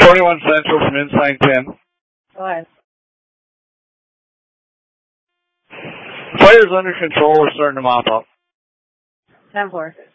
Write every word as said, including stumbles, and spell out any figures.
twenty-one Central from Inside ten. Go ahead. Fire's under control. We're starting to mop up. ten four.